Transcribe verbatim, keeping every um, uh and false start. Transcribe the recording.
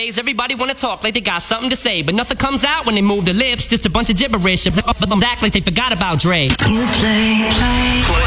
Nowadays, everybody wanna talk like they got something to say, but nothing comes out when they move their lips, just a bunch of gibberish. But them act like they forgot about Dre. You play, play.